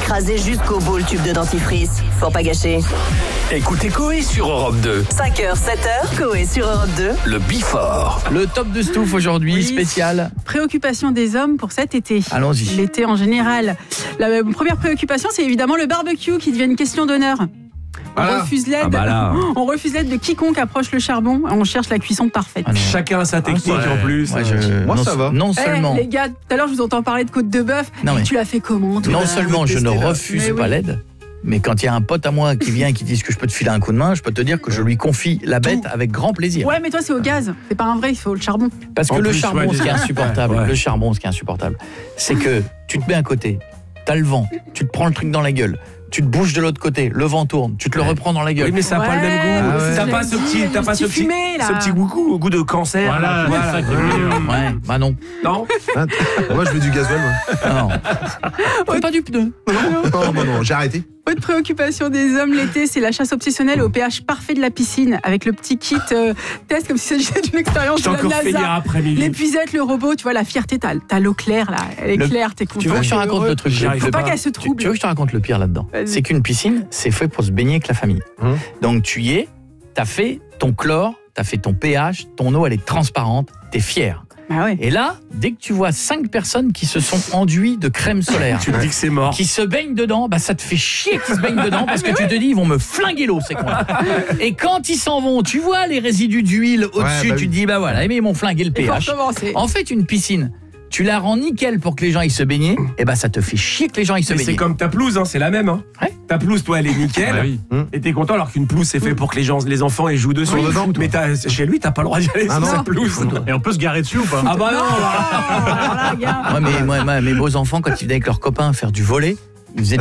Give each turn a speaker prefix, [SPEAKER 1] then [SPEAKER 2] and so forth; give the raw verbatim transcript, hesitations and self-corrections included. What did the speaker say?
[SPEAKER 1] écraser jusqu'au bout le tube de dentifrice. Pour pas gâcher.
[SPEAKER 2] Écoutez Coé sur Europe deux.
[SPEAKER 1] cinq heures, sept heures, Coé sur Europe deux.
[SPEAKER 2] Le Before.
[SPEAKER 3] Le top de Stouff aujourd'hui,
[SPEAKER 4] Oui.
[SPEAKER 3] spécial.
[SPEAKER 4] Préoccupation des hommes pour cet été.
[SPEAKER 3] Allons-y.
[SPEAKER 4] L'été en général. La première préoccupation, c'est évidemment le barbecue qui devient une question d'honneur. On
[SPEAKER 5] Voilà.
[SPEAKER 4] refuse l'aide.
[SPEAKER 5] Ah bah là.
[SPEAKER 4] On refuse l'aide de quiconque approche le charbon. On cherche la cuisson parfaite.
[SPEAKER 3] Ah non.
[SPEAKER 5] Chacun a sa technique
[SPEAKER 3] Ouais.
[SPEAKER 5] en plus.
[SPEAKER 3] Moi, je-
[SPEAKER 5] Moi
[SPEAKER 3] non,
[SPEAKER 5] ça va.
[SPEAKER 3] Non
[SPEAKER 4] Eh,
[SPEAKER 3] seulement,
[SPEAKER 4] les gars, tout à l'heure je vous entends parler de côte de bœuf.
[SPEAKER 3] Non, mais-
[SPEAKER 4] Tu l'as fait comment toi
[SPEAKER 3] non seulement je ne
[SPEAKER 4] Tester, là.
[SPEAKER 3] refuse
[SPEAKER 4] Mais
[SPEAKER 3] pas
[SPEAKER 4] oui.
[SPEAKER 3] l'aide, mais quand il y a un pote à moi qui vient et qui dit que je peux te filer un coup de main, je peux te dire que je lui confie la bête avec grand plaisir.
[SPEAKER 4] Ouais, mais toi c'est au gaz. C'est pas un vrai, il faut le charbon.
[SPEAKER 3] Parce que
[SPEAKER 5] En
[SPEAKER 3] le
[SPEAKER 5] plus,
[SPEAKER 3] charbon,
[SPEAKER 5] ouais,
[SPEAKER 3] ce qui est insupportable,
[SPEAKER 5] ouais.
[SPEAKER 3] le charbon, ce qui est insupportable, c'est que tu te mets à côté, t'as le vent, tu te prends le truc dans la gueule, tu te bouges de l'autre côté, le vent tourne, tu te le reprends dans la gueule.
[SPEAKER 5] Oui, mais ça n'a pas le
[SPEAKER 4] Ouais,
[SPEAKER 5] même goût.
[SPEAKER 4] Ah ouais.
[SPEAKER 5] T'as pas ce petit, t'as pas ce
[SPEAKER 4] petit
[SPEAKER 5] petit,
[SPEAKER 4] fumé, là.
[SPEAKER 5] ce petit goût, au goût de cancer.
[SPEAKER 6] Voilà,
[SPEAKER 5] là,
[SPEAKER 6] c'est ça qui est meilleur.
[SPEAKER 3] Ouais, bah non.
[SPEAKER 5] Non.
[SPEAKER 7] Moi, je mets du gasoil, moi.
[SPEAKER 3] Non. Fais pas du pneu.
[SPEAKER 7] Non, non, non, j'ai arrêté.
[SPEAKER 4] Autre préoccupation des hommes l'été, c'est la chasse obsessionnelle au pH parfait de la piscine, avec le petit kit euh, test comme s'il s'agissait d'une expérience
[SPEAKER 5] Je
[SPEAKER 4] de
[SPEAKER 5] t'ai
[SPEAKER 4] la
[SPEAKER 5] encore fait hier
[SPEAKER 4] NASA.
[SPEAKER 5] après-midi.
[SPEAKER 4] L'épuisette, le robot, tu vois la fierté, t'as, t'as l'eau claire là, elle est
[SPEAKER 3] Le-
[SPEAKER 4] claire, t'es content.
[SPEAKER 3] Tu veux que je te
[SPEAKER 4] t'es
[SPEAKER 3] raconte
[SPEAKER 4] heureux.
[SPEAKER 3] le truc
[SPEAKER 5] J'y arrive
[SPEAKER 3] le-
[SPEAKER 4] Faut pas
[SPEAKER 5] pas.
[SPEAKER 4] qu'elle se
[SPEAKER 3] Tu,
[SPEAKER 4] trouble.
[SPEAKER 3] tu veux que je te raconte le pire là-dedans?
[SPEAKER 4] Vas-y.
[SPEAKER 3] C'est qu'une piscine, c'est fait pour se baigner avec la famille.
[SPEAKER 7] Hum.
[SPEAKER 3] Donc tu y es, t'as fait ton chlore, t'as fait ton pH, ton eau elle est transparente, t'es fier.
[SPEAKER 4] Ah ouais.
[SPEAKER 3] Et là, dès que tu vois cinq personnes qui se sont enduites de crème solaire,
[SPEAKER 5] Tu te dis que c'est mort.
[SPEAKER 3] qui se baignent dedans, bah ça te fait chier qu'ils se baignent dedans parce que tu te dis ils vont me flinguer l'eau ces cons-là. Et quand ils s'en vont, tu vois les résidus d'huile au-dessus,
[SPEAKER 7] Ouais, bah
[SPEAKER 3] tu
[SPEAKER 7] oui.
[SPEAKER 3] te dis bah voilà, mais ils m'ont flingué le
[SPEAKER 4] Il faut
[SPEAKER 3] pH.
[SPEAKER 4] recommencer.
[SPEAKER 3] En fait, une piscine, tu la rends nickel pour que les gens aillent se baigner, et bah ça te fait chier que les gens aillent se
[SPEAKER 5] Mais
[SPEAKER 3] baigner.
[SPEAKER 5] c'est comme ta pelouse, hein, c'est la même. Hein.
[SPEAKER 3] Ouais.
[SPEAKER 5] Ta pelouse, toi, elle est nickel.
[SPEAKER 6] Ah oui.
[SPEAKER 5] Et t'es content alors qu'une pelouse, c'est fait pour que les gens, les enfants, ils jouent dessus.
[SPEAKER 7] Sont dedans,
[SPEAKER 5] mais t'as- chez lui, t'as pas le droit d'y aller
[SPEAKER 7] Ah
[SPEAKER 5] sur
[SPEAKER 7] non.
[SPEAKER 5] sa pelouse.
[SPEAKER 6] Et on peut se garer dessus ou pas?
[SPEAKER 5] Ah bah non.
[SPEAKER 4] Alors là, gars.
[SPEAKER 3] Moi, mes, moi, moi, mes beaux enfants, quand ils venaient avec leurs copains faire du volley, ils faisaient